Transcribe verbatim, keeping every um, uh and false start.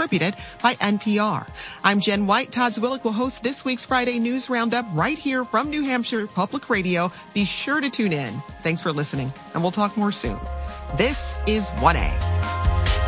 distributed by N P R. I'm Jen White. Todd Zwillick will host this week's Friday News Roundup right here from New Hampshire Public Radio. Be sure to tune in. Thanks for listening, and we'll talk more soon. This is one A.